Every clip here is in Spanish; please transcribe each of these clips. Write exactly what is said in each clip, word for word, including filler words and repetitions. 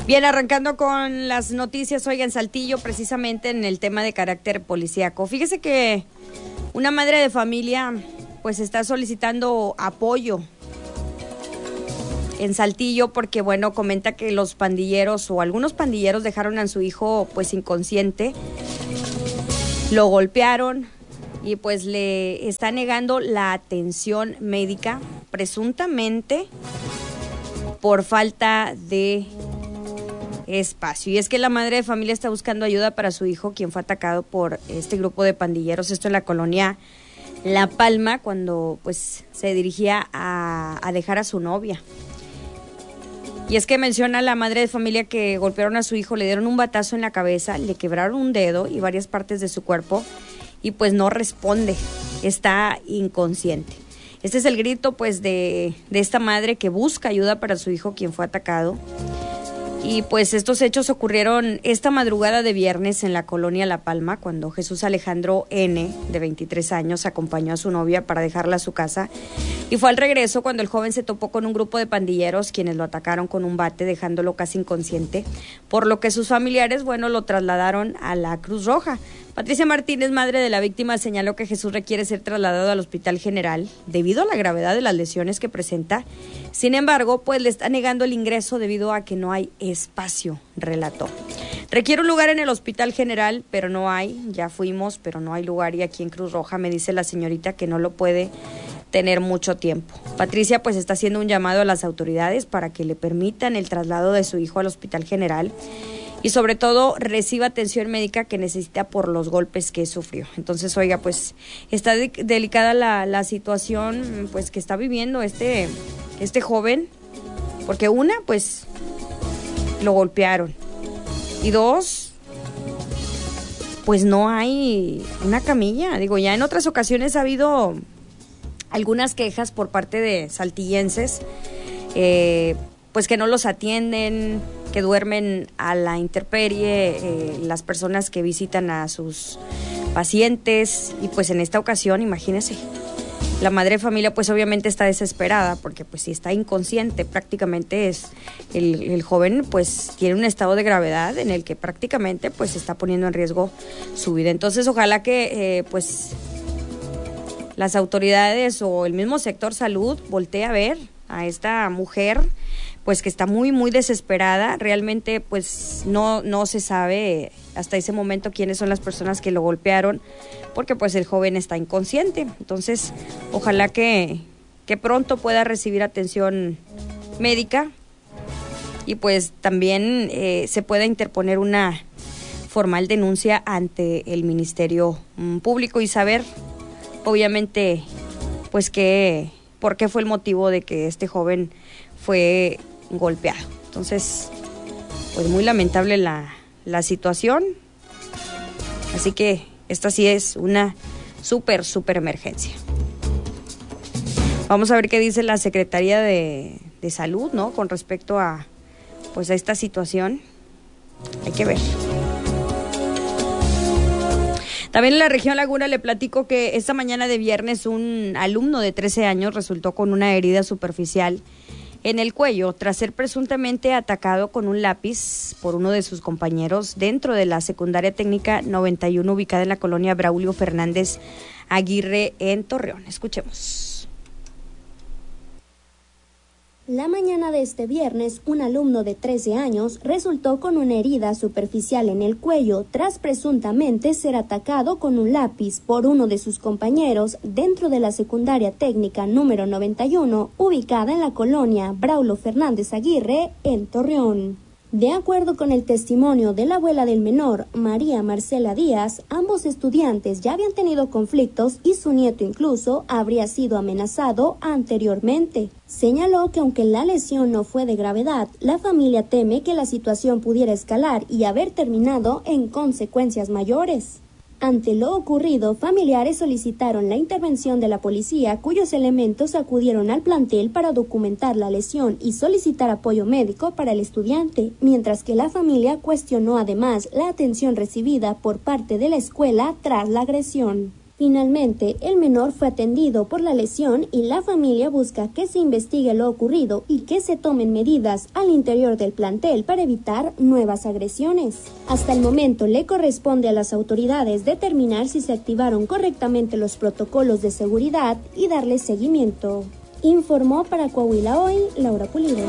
Bien, arrancando con las noticias, oiga, en Saltillo, precisamente en el tema de carácter policíaco. Fíjese que una madre de familia pues está solicitando apoyo en Saltillo porque, bueno, comenta que los pandilleros o algunos pandilleros dejaron a su hijo pues inconsciente, lo golpearon y pues le está negando la atención médica, presuntamente por falta de espacio. Y es que la madre de familia está buscando ayuda para su hijo, quien fue atacado por este grupo de pandilleros, esto en la colonia La Palma, cuando pues se dirigía a, a dejar a su novia. Y es que menciona la madre de familia que golpearon a su hijo, le dieron un batazo en la cabeza, le quebraron un dedo y varias partes de su cuerpo y pues no responde, está inconsciente. Este es el grito pues de, de esta madre que busca ayuda para su hijo, quien fue atacado. Y pues estos hechos ocurrieron esta madrugada de viernes en la colonia La Palma, cuando Jesús Alejandro N., de veintitrés años, acompañó a su novia para dejarla a su casa. Y fue al regreso cuando el joven se topó con un grupo de pandilleros, quienes lo atacaron con un bate, dejándolo casi inconsciente, por lo que sus familiares, bueno, lo trasladaron a la Cruz Roja. Patricia Martínez, madre de la víctima, señaló que Jesús requiere ser trasladado al Hospital General debido a la gravedad de las lesiones que presenta. Sin embargo, pues le está negando el ingreso debido a que no hay espacio, relató. Requiere un lugar en el Hospital General, pero no hay. Ya fuimos, pero no hay lugar. Y aquí en Cruz Roja me dice la señorita que no lo puede tener mucho tiempo. Patricia pues está haciendo un llamado a las autoridades para que le permitan el traslado de su hijo al Hospital General y sobre todo reciba atención médica que necesita por los golpes que sufrió. Entonces, oiga, pues está de- delicada la, la situación pues que está viviendo este, este joven, porque una, pues lo golpearon y dos, pues no hay una camilla. Digo, ya en otras ocasiones ha habido algunas quejas por parte de saltillenses, eh, pues que no los atienden, que duermen a la intemperie, eh, las personas que visitan a sus pacientes. Y pues en esta ocasión, imagínense, la madre de familia pues obviamente está desesperada porque pues si está inconsciente, prácticamente es el, el joven pues tiene un estado de gravedad en el que prácticamente pues está poniendo en riesgo su vida. Entonces ojalá que eh, pues las autoridades o el mismo sector salud voltee a ver a esta mujer pues que está muy muy desesperada. Realmente pues no no se sabe hasta ese momento quiénes son las personas que lo golpearon, porque pues el joven está inconsciente. Entonces ojalá que que pronto pueda recibir atención médica y pues también eh, se pueda interponer una formal denuncia ante el Ministerio um, Público y saber obviamente pues que por qué fue el motivo de que este joven fue golpeado. Entonces, pues muy lamentable la, la situación. Así que esta sí es una súper, súper emergencia. Vamos a ver qué dice la Secretaría de, de Salud, ¿no? Con respecto a, pues a esta situación. Hay que ver. También en la región Laguna le platico que esta mañana de viernes un alumno de trece años resultó con una herida superficial en el cuello tras ser presuntamente atacado con un lápiz por uno de sus compañeros dentro de la secundaria técnica noventa y uno ubicada en la colonia Braulio Fernández Aguirre en Torreón. Escuchemos. La mañana de este viernes, un alumno de trece años resultó con una herida superficial en el cuello tras presuntamente ser atacado con un lápiz por uno de sus compañeros dentro de la secundaria técnica número noventa y uno, ubicada en la colonia Braulio Fernández Aguirre, en Torreón. De acuerdo con el testimonio de la abuela del menor, María Marcela Díaz, ambos estudiantes ya habían tenido conflictos y su nieto incluso habría sido amenazado anteriormente. Señaló que aunque la lesión no fue de gravedad, la familia teme que la situación pudiera escalar y haber terminado en consecuencias mayores. Ante lo ocurrido, familiares solicitaron la intervención de la policía, cuyos elementos acudieron al plantel para documentar la lesión y solicitar apoyo médico para el estudiante, mientras que la familia cuestionó además la atención recibida por parte de la escuela tras la agresión. Finalmente, el menor fue atendido por la lesión y la familia busca que se investigue lo ocurrido y que se tomen medidas al interior del plantel para evitar nuevas agresiones. Hasta el momento le corresponde a las autoridades determinar si se activaron correctamente los protocolos de seguridad y darle seguimiento. Informó para Coahuila Hoy, Laura Pulido.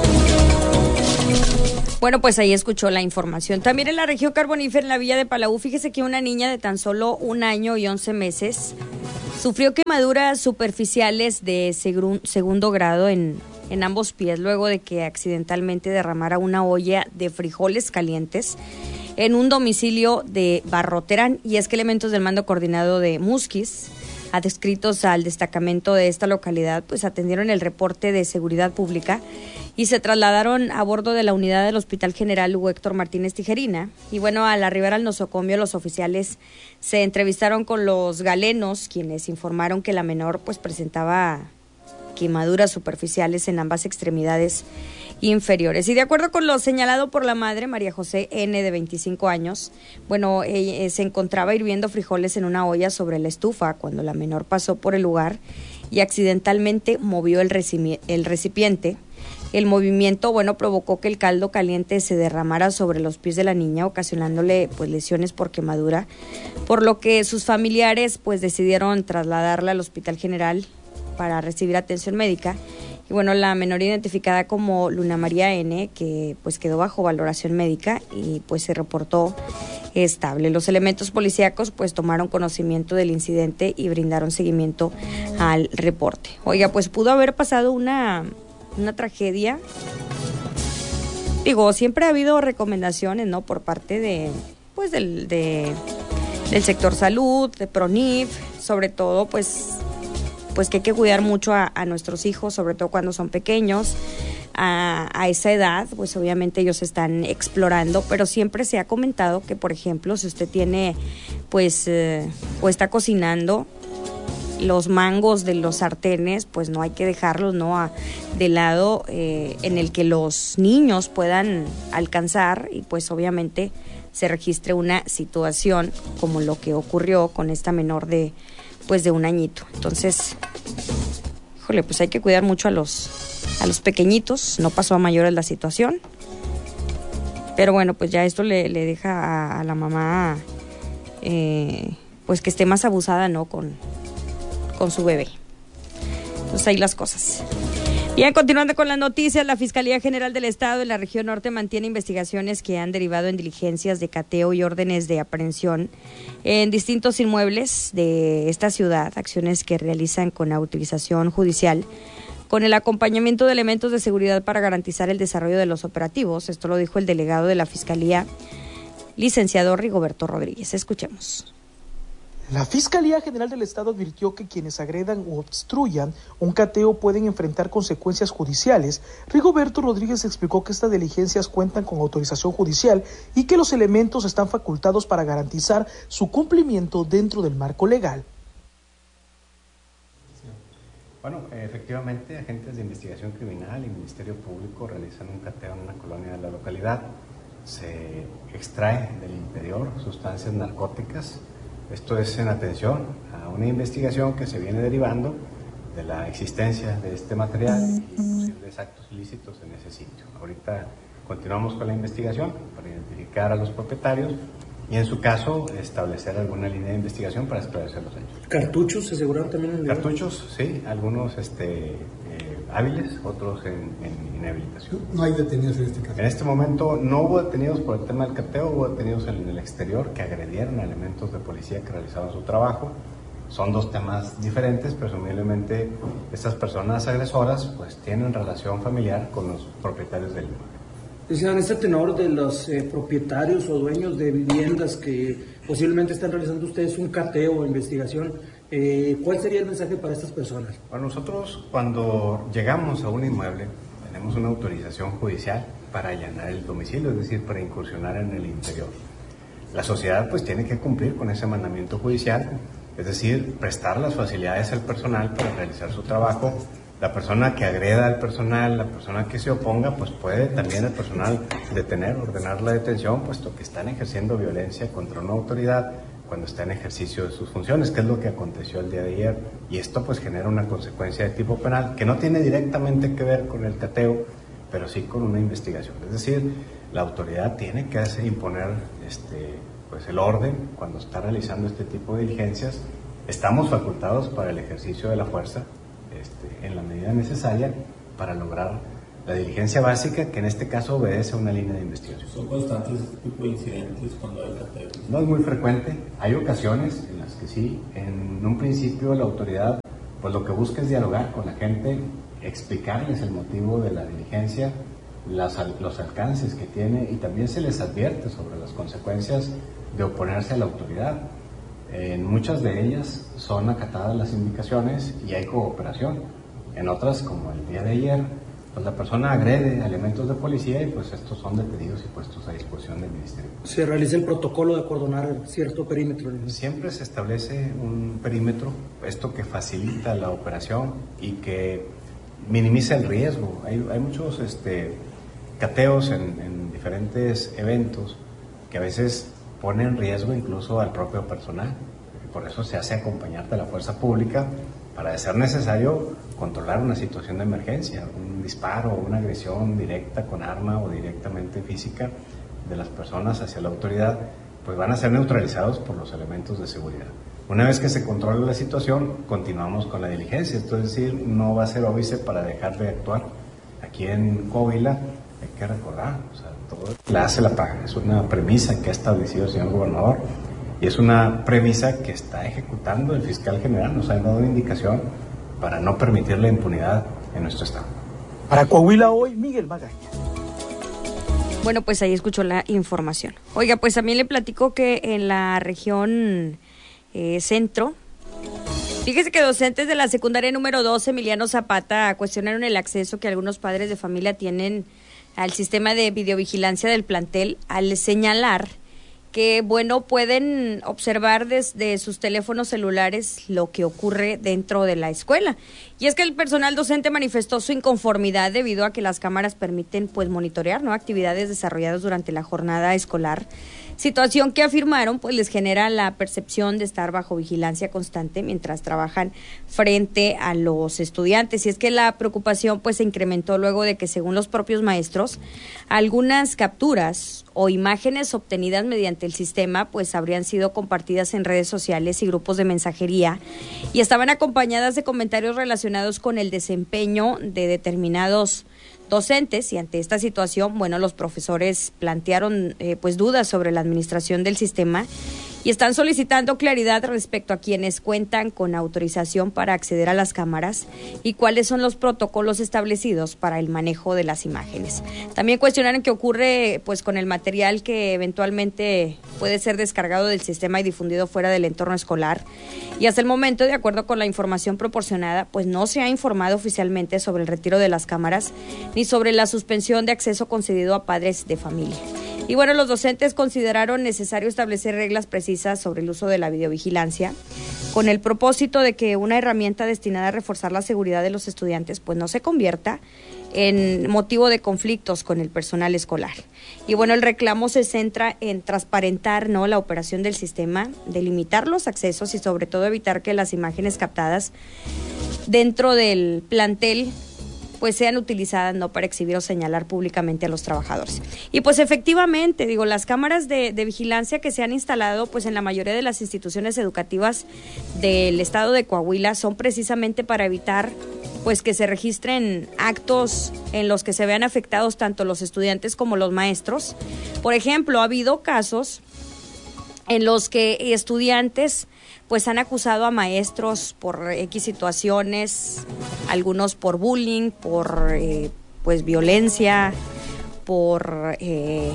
Bueno, pues ahí escuchó la información. También en la región carbonífera, en la villa de Palau, fíjese que una niña de tan solo un año y once meses sufrió quemaduras superficiales de segun, segundo grado en, en ambos pies, luego de que accidentalmente derramara una olla de frijoles calientes en un domicilio de Barroterán. Y es que elementos del mando coordinado de Musquis, adscritos al destacamento de esta localidad, pues atendieron el reporte de seguridad pública y se trasladaron a bordo de la unidad del Hospital General Hugo Héctor Martínez Tijerina. Y bueno, al arribar al nosocomio, los oficiales se entrevistaron con los galenos, quienes informaron que la menor pues presentaba quemaduras superficiales en ambas extremidades inferiores. Y de acuerdo con lo señalado por la madre, María José N., de veinticinco años, bueno, eh, se encontraba hirviendo frijoles en una olla sobre la estufa cuando la menor pasó por el lugar y accidentalmente movió el, recipi- el recipiente. El movimiento, bueno, provocó que el caldo caliente se derramara sobre los pies de la niña, ocasionándole pues lesiones por quemadura, por lo que sus familiares pues decidieron trasladarla al Hospital General para recibir atención médica. Y bueno, la menor identificada como Luna María N., que pues quedó bajo valoración médica y pues se reportó estable. Los elementos policíacos pues tomaron conocimiento del incidente y brindaron seguimiento al reporte. Oiga, pues pudo haber pasado una, una tragedia. Digo, siempre ha habido recomendaciones, ¿no?, por parte de pues del, de, del sector salud, de PRONIF, sobre todo pues pues que hay que cuidar mucho a, a nuestros hijos, sobre todo cuando son pequeños. A, a esa edad, pues obviamente ellos están explorando, pero siempre se ha comentado que, por ejemplo, si usted tiene, pues, eh, o está cocinando, los mangos de los sartenes, pues no hay que dejarlos, ¿no?, a, de lado eh, en el que los niños puedan alcanzar y pues obviamente se registre una situación como lo que ocurrió con esta menor de pues de un añito. Entonces, híjole, pues hay que cuidar mucho a los a los pequeñitos. No pasó a mayores la situación, pero bueno, pues ya esto le, le deja a, a la mamá eh, pues que esté más abusada, ¿no?, con, con su bebé. Entonces ahí las cosas. Bien, continuando con las noticias, la Fiscalía General del Estado en la región norte mantiene investigaciones que han derivado en diligencias de cateo y órdenes de aprehensión en distintos inmuebles de esta ciudad, acciones que realizan con autorización judicial, con el acompañamiento de elementos de seguridad para garantizar el desarrollo de los operativos. Esto lo dijo el delegado de la Fiscalía, licenciado Rigoberto Rodríguez. Escuchemos. La Fiscalía General del Estado advirtió que quienes agredan u obstruyan un cateo pueden enfrentar consecuencias judiciales. Rigoberto Rodríguez explicó que estas diligencias cuentan con autorización judicial y que los elementos están facultados para garantizar su cumplimiento dentro del marco legal. Bueno, efectivamente, agentes de investigación criminal y Ministerio Público realizan un cateo en una colonia de la localidad. Se extrae del interior sustancias narcóticas. Esto es en atención a una investigación que se viene derivando de la existencia de este material y posibles actos ilícitos en ese sitio. Ahorita continuamos con la investigación para identificar a los propietarios y en su caso establecer alguna línea de investigación para esclarecer los hechos. ¿Cartuchos se aseguraron también en el Cartuchos, sí, algunos este, eh, hábiles, otros en, en inhabilitación. No hay detenidos en este caso. En este momento no hubo detenidos por el tema del cateo, hubo detenidos en el exterior que agredieron a elementos de policía que realizaban su trabajo. Son dos temas diferentes, presumiblemente estas personas agresoras pues tienen relación familiar con los propietarios del inmueble. Decían, este tenor de los eh, propietarios o dueños de viviendas que posiblemente están realizando ustedes un cateo o investigación, eh, ¿cuál sería el mensaje para estas personas? Bueno, nosotros cuando llegamos a un inmueble tenemos una autorización judicial para allanar el domicilio, es decir, para incursionar en el interior. La sociedad pues tiene que cumplir con ese mandamiento judicial, es decir, prestar las facilidades al personal para realizar su trabajo. La persona que agreda al personal, la persona que se oponga, pues puede también el personal detener, ordenar la detención, puesto que están ejerciendo violencia contra una autoridad cuando está en ejercicio de sus funciones, que es lo que aconteció el día de ayer, y esto pues genera una consecuencia de tipo penal que no tiene directamente que ver con el cateo, pero sí con una investigación. Es decir, la autoridad tiene que hacer, imponer este, pues el orden cuando está realizando este tipo de diligencias. Estamos facultados para el ejercicio de la fuerza este, en la medida necesaria para lograr la diligencia básica, que en este caso obedece a una línea de investigación. ¿Son constantes este tipo de incidentes cuando hay cateo? No es muy frecuente, hay ocasiones en las que sí. En un principio la autoridad pues lo que busca es dialogar con la gente, explicarles el motivo de la diligencia, las, los alcances que tiene, y también se les advierte sobre las consecuencias de oponerse a la autoridad. En muchas de ellas son acatadas las indicaciones y hay cooperación. En otras, como el día de ayer, pues la persona agrede a elementos de policía y pues estos son detenidos y puestos a disposición del ministerio. ¿Se realiza el protocolo de acordonar cierto perímetro? Siempre se establece un perímetro, esto que facilita la operación y que minimiza el riesgo. Hay, hay muchos este, cateos en, en diferentes eventos que a veces ponen en riesgo incluso al propio personal. Por eso se hace acompañar de la fuerza pública para, de ser necesario, controlar una situación de emergencia, un disparo o una agresión directa con arma o directamente física de las personas hacia la autoridad, pues van a ser neutralizados por los elementos de seguridad. Una vez que se controle la situación, continuamos con la diligencia, esto es decir, no va a ser óbice para dejar de actuar. Aquí en Coahuila hay que recordar, o sea, todo la hace la paga, es una premisa que ha establecido el señor gobernador y es una premisa que está ejecutando el fiscal general. Nos ha dado una indicación para no permitir la impunidad en nuestro estado. Para Coahuila Hoy, Miguel Magaña. Bueno, pues ahí escuchó la información. Oiga, pues también le platico que en la región eh, centro, fíjese que docentes de la secundaria número dos, Emiliano Zapata, cuestionaron el acceso que algunos padres de familia tienen al sistema de videovigilancia del plantel al señalar que, bueno, pueden observar desde sus teléfonos celulares lo que ocurre dentro de la escuela. Y es que el personal docente manifestó su inconformidad debido a que las cámaras permiten, pues, monitorear, ¿no?, actividades desarrolladas durante la jornada escolar, situación que afirmaron pues les genera la percepción de estar bajo vigilancia constante mientras trabajan frente a los estudiantes. Y es que la preocupación pues se incrementó luego de que, según los propios maestros, algunas capturas o imágenes obtenidas mediante el sistema pues habrían sido compartidas en redes sociales y grupos de mensajería y estaban acompañadas de comentarios relacionados con el desempeño de determinados docentes. Y ante esta situación, bueno, los profesores plantearon eh, pues dudas sobre la administración del sistema y están solicitando claridad respecto a quienes cuentan con autorización para acceder a las cámaras y cuáles son los protocolos establecidos para el manejo de las imágenes. También cuestionaron qué ocurre pues con el material que eventualmente puede ser descargado del sistema y difundido fuera del entorno escolar. Y hasta el momento, de acuerdo con la información proporcionada, pues no se ha informado oficialmente sobre el retiro de las cámaras ni sobre la suspensión de acceso concedido a padres de familia. Y bueno, los docentes consideraron necesario establecer reglas precisas sobre el uso de la videovigilancia con el propósito de que una herramienta destinada a reforzar la seguridad de los estudiantes pues no se convierta en motivo de conflictos con el personal escolar. Y bueno, el reclamo se centra en transparentar, ¿no?, la operación del sistema, delimitar los accesos y sobre todo evitar que las imágenes captadas dentro del plantel pues sean utilizadas no para exhibir o señalar públicamente a los trabajadores. Y pues efectivamente, digo, las cámaras de, de vigilancia que se han instalado pues en la mayoría de las instituciones educativas del estado de Coahuila son precisamente para evitar pues que se registren actos en los que se vean afectados tanto los estudiantes como los maestros. Por ejemplo, ha habido casos en los que estudiantes pues han acusado a maestros por X situaciones, algunos por bullying, por eh, pues violencia, por eh,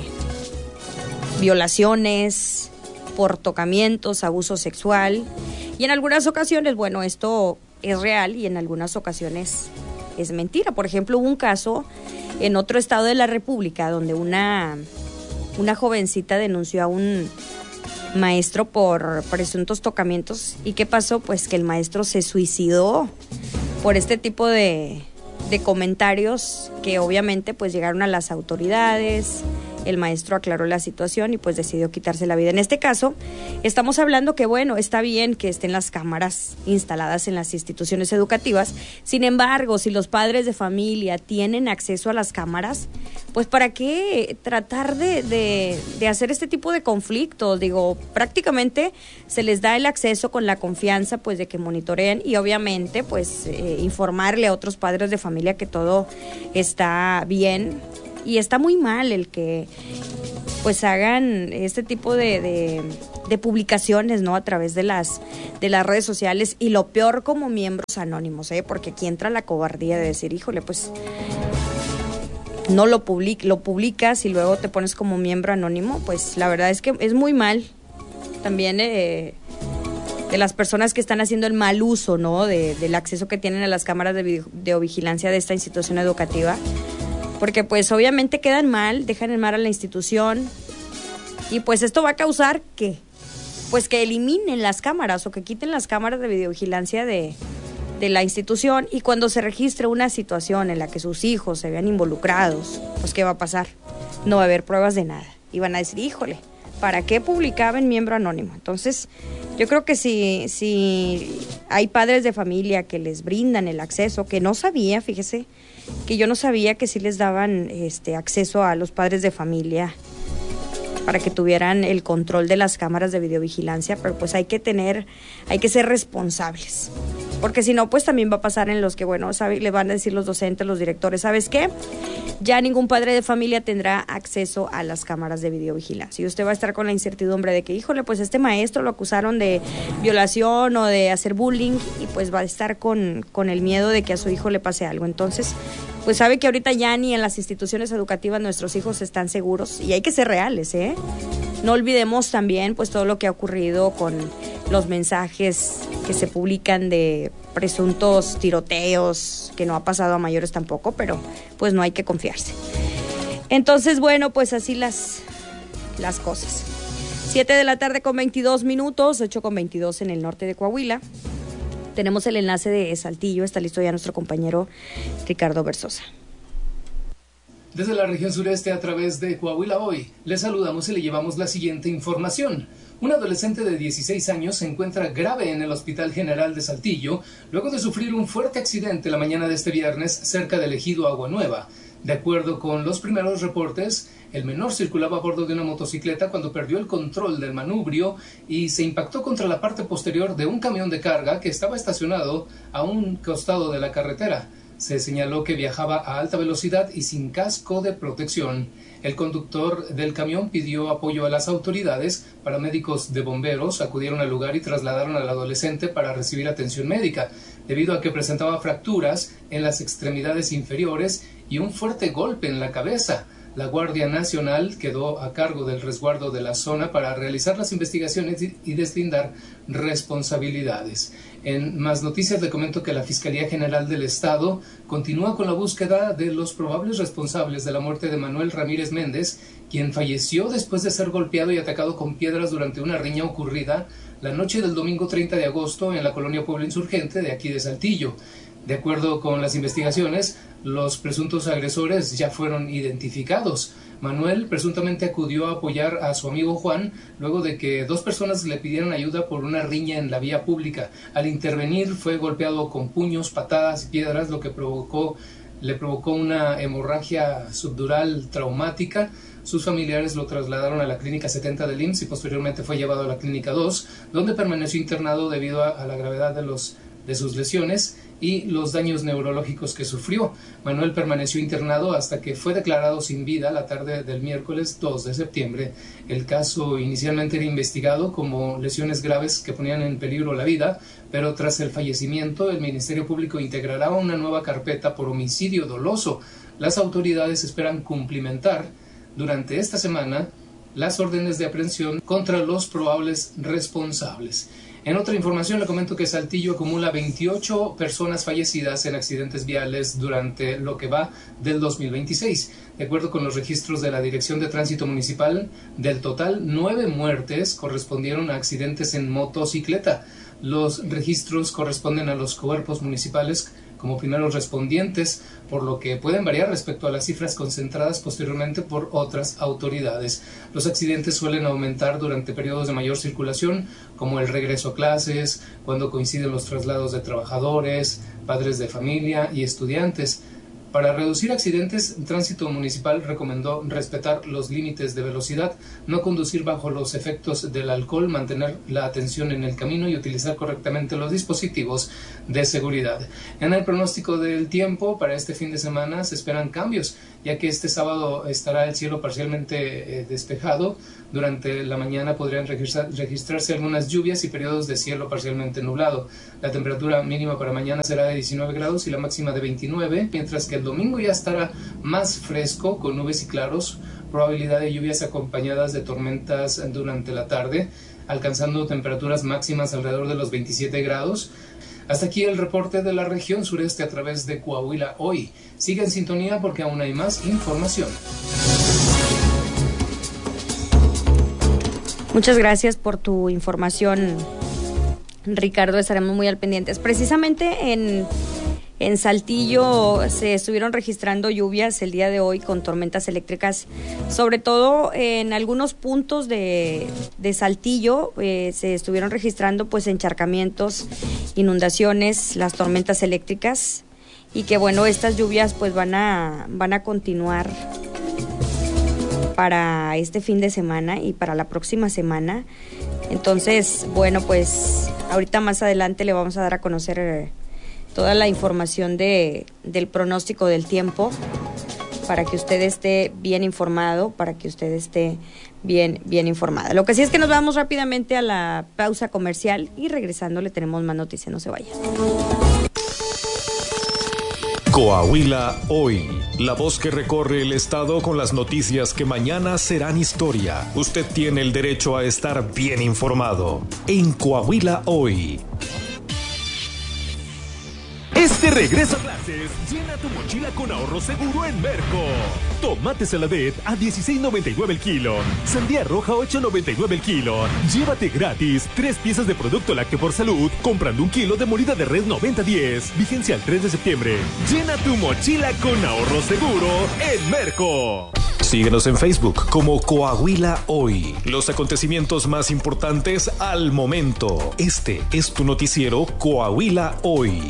violaciones, por tocamientos, abuso sexual. Y en algunas ocasiones, bueno, esto es real y en algunas ocasiones es mentira. Por ejemplo, hubo un caso en otro estado de la República donde una, una jovencita denunció a un maestro por presuntos tocamientos. ¿Y qué pasó? Pues que el maestro se suicidó por este tipo de, de comentarios que obviamente pues llegaron a las autoridades el maestro aclaró la situación y pues decidió quitarse la vida. En este caso, estamos hablando que, bueno, está bien que estén las cámaras instaladas en las instituciones educativas. Sin embargo, si los padres de familia tienen acceso a las cámaras, pues ¿para qué tratar de, de, de hacer este tipo de conflictos? Digo, prácticamente se les da el acceso con la confianza pues de que monitorean y obviamente pues eh, informarle a otros padres de familia que todo está bien. Y está muy mal el que pues hagan este tipo de, de, de publicaciones, ¿no? A través de las, de las redes sociales y lo peor como miembros anónimos, ¿eh? Porque aquí entra la cobardía de decir, híjole, pues no lo, public, lo publicas y luego te pones como miembro anónimo, pues la verdad es que es muy mal. También eh, de las personas que están haciendo el mal uso, ¿no? De, del acceso que tienen a las cámaras de videovigilancia de esta institución educativa. Porque pues obviamente quedan mal, dejan en mal a la institución y pues esto va a causar que pues que eliminen las cámaras o que quiten las cámaras de videovigilancia de, de la institución y cuando se registre una situación en la que sus hijos se vean involucrados, pues ¿qué va a pasar? No va a haber pruebas de nada y van a decir, híjole, ¿para qué publicaba en miembro anónimo? Entonces yo creo que si, si hay padres de familia que les brindan el acceso, que no sabía, fíjese, que yo no sabía que sí les daban este acceso a los padres de familia para que tuvieran el control de las cámaras de videovigilancia, pero pues hay que tener, hay que ser responsables, porque si no, pues también va a pasar en los que, bueno, sabe, le van a decir los docentes, los directores, ¿sabes qué? Ya ningún padre de familia tendrá acceso a las cámaras de videovigilancia. Y usted va a estar con la incertidumbre de que, híjole, pues este maestro lo acusaron de violación o de hacer bullying y pues va a estar con, con el miedo de que a su hijo le pase algo. Entonces, pues sabe que ahorita ya ni en las instituciones educativas nuestros hijos están seguros y hay que ser reales, ¿eh? No olvidemos también pues todo lo que ha ocurrido con los mensajes que se publican de presuntos tiroteos, que no ha pasado a mayores tampoco, pero pues no hay que confiarse. Entonces, bueno, pues así las, las cosas. siete de la tarde con veintidós minutos, ocho con veintidós en el norte de Coahuila. Tenemos el enlace de Saltillo, está listo ya nuestro compañero Ricardo Versosa. Desde la región sureste a través de Coahuila Hoy, le saludamos y le llevamos la siguiente información. Un adolescente de dieciséis años se encuentra grave en el Hospital General de Saltillo luego de sufrir un fuerte accidente la mañana de este viernes cerca del ejido Agua Nueva. De acuerdo con los primeros reportes, el menor circulaba a bordo de una motocicleta cuando perdió el control del manubrio y se impactó contra la parte posterior de un camión de carga que estaba estacionado a un costado de la carretera. Se señaló que viajaba a alta velocidad y sin casco de protección. El conductor del camión pidió apoyo a las autoridades. Paramédicos de bomberos acudieron al lugar y trasladaron al adolescente para recibir atención médica, debido a que presentaba fracturas en las extremidades inferiores y un fuerte golpe en la cabeza. La Guardia Nacional quedó a cargo del resguardo de la zona para realizar las investigaciones y deslindar responsabilidades. En más noticias le comento que la Fiscalía General del Estado continúa con la búsqueda de los probables responsables de la muerte de Manuel Ramírez Méndez, quien falleció después de ser golpeado y atacado con piedras durante una riña ocurrida la noche del domingo treinta de agosto en la colonia Pueblo Insurgente de aquí de Saltillo. De acuerdo con las investigaciones, los presuntos agresores ya fueron identificados. Manuel presuntamente acudió a apoyar a su amigo Juan luego de que dos personas le pidieron ayuda por una riña en la vía pública. Al intervenir fue golpeado con puños, patadas y piedras, lo que provocó, le provocó una hemorragia subdural traumática. Sus familiares lo trasladaron a la clínica setenta del I M S S y posteriormente fue llevado a la clínica dos, donde permaneció internado debido a, a la gravedad de los de sus lesiones y los daños neurológicos que sufrió. Manuel permaneció internado hasta que fue declarado sin vida la tarde del miércoles dos de septiembre. El caso inicialmente era investigado como lesiones graves que ponían en peligro la vida, pero tras el fallecimiento el Ministerio Público integrará una nueva carpeta por homicidio doloso. Las autoridades esperan cumplimentar durante esta semana las órdenes de aprehensión contra los probables responsables. En otra información le comento que Saltillo acumula veintiocho personas fallecidas en accidentes viales durante lo que va del dos mil veintiséis. De acuerdo con los registros de la Dirección de Tránsito Municipal, del total, nueve muertes correspondieron a accidentes en motocicleta. Los registros corresponden a los cuerpos municipales como primeros respondientes, por lo que pueden variar respecto a las cifras concentradas posteriormente por otras autoridades. Los accidentes suelen aumentar durante periodos de mayor circulación, como el regreso a clases, cuando coinciden los traslados de trabajadores, padres de familia y estudiantes. Para reducir accidentes, Tránsito Municipal recomendó respetar los límites de velocidad, no conducir bajo los efectos del alcohol, mantener la atención en el camino y utilizar correctamente los dispositivos de seguridad. En el pronóstico del tiempo para este fin de semana se esperan cambios, ya que este sábado estará el cielo parcialmente eh, despejado. Durante la mañana podrían registrar, registrarse algunas lluvias y periodos de cielo parcialmente nublado. La temperatura mínima para mañana será de diecinueve grados y la máxima de veintinueve, mientras que el domingo ya estará más fresco, con nubes y claros, probabilidad de lluvias acompañadas de tormentas durante la tarde, alcanzando temperaturas máximas alrededor de los veintisiete grados. Hasta aquí el reporte de la región sureste a través de Coahuila Hoy. Siga en sintonía porque aún hay más información. Muchas gracias por tu información, Ricardo. Estaremos muy al pendientes. Precisamente en, en Saltillo se estuvieron registrando lluvias el día de hoy con tormentas eléctricas, sobre todo en algunos puntos de, de Saltillo eh, se estuvieron registrando pues encharcamientos, inundaciones, las tormentas eléctricas, y que bueno, estas lluvias pues van a, van a continuar para este fin de semana y para la próxima semana. Entonces, bueno, pues ahorita más adelante le vamos a dar a conocer eh, toda la información de, del pronóstico del tiempo, para que usted esté bien informado, para que usted esté bien, bien informada. Lo que sí es que nos vamos rápidamente a la pausa comercial y regresando le tenemos más noticias, no se vayan. Coahuila Hoy, la voz que recorre el estado con las noticias que mañana serán historia. Usted tiene el derecho a estar bien informado en Coahuila Hoy. Este regreso a clases, llena tu mochila con ahorro seguro en Merco. Tomate Saladet a dieciséis noventa y nueve el kilo. Sandía roja ocho noventa y nueve el kilo. Llévate gratis tres piezas de producto lácteo por salud comprando un kilo de molida de res noventa diez. Vigencia el tres de septiembre. Llena tu mochila con ahorro seguro en Merco. Síguenos en Facebook como Coahuila Hoy. Los acontecimientos más importantes al momento. Este es tu noticiero Coahuila Hoy.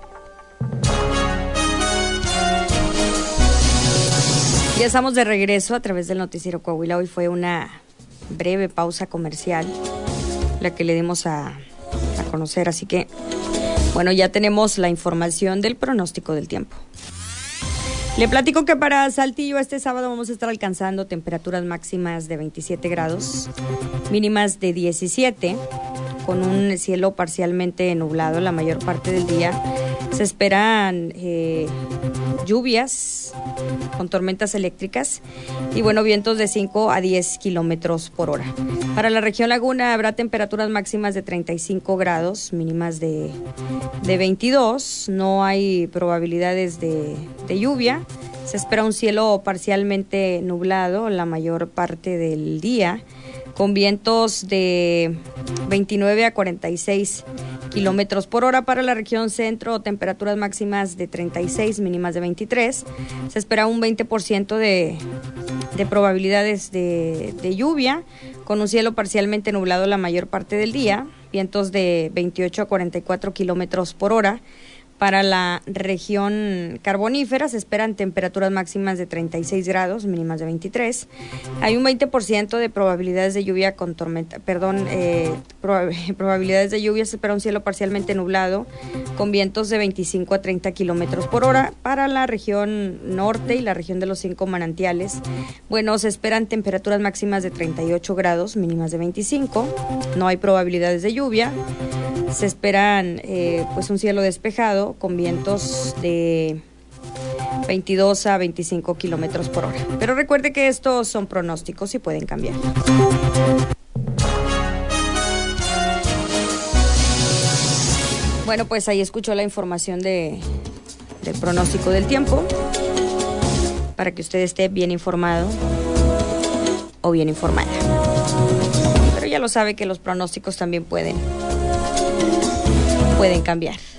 Ya estamos de regreso a través del noticiero Coahuila. Hoy fue una breve pausa comercial la que le dimos a, a conocer, así que bueno, ya tenemos la información del pronóstico del tiempo. Le platico que para Saltillo este sábado vamos a estar alcanzando temperaturas máximas de veintisiete grados, mínimas de diecisiete, con un cielo parcialmente nublado la mayor parte del día. Se esperan eh, lluvias con tormentas eléctricas y bueno, vientos de cinco a diez kilómetros por hora. Para la región Laguna habrá temperaturas máximas de treinta y cinco grados, mínimas de, de veintidós. No hay probabilidades de, de lluvia. Se espera un cielo parcialmente nublado la mayor parte del día, con vientos de veintinueve a cuarenta y seis kilómetros por hora. Para la región centro, temperaturas máximas de treinta y seis, mínimas de veintitrés. Se espera un veinte por ciento de, de probabilidades de, de lluvia, con un cielo parcialmente nublado la mayor parte del día, vientos de veintiocho a cuarenta y cuatro kilómetros por hora. Para la región carbonífera se esperan temperaturas máximas de treinta y seis grados, mínimas de veintitrés. Hay un veinte por ciento de probabilidades de lluvia con tormenta, perdón, eh, prob- probabilidades de lluvia. Se espera un cielo parcialmente nublado con vientos de veinticinco a treinta kilómetros por hora. Para la región norte y la región de los cinco manantiales, bueno, se esperan temperaturas máximas de treinta y ocho grados, mínimas de veinticinco. No hay probabilidades de lluvia. Se esperan eh, pues un cielo despejado con vientos de veintidós a veinticinco kilómetros por hora. Pero recuerde que estos son pronósticos y pueden cambiar. Bueno, pues ahí escuchó la información de, del pronóstico del tiempo, para que usted esté bien informado o bien informada. Pero ya lo sabe que los pronósticos también pueden pueden cambiar.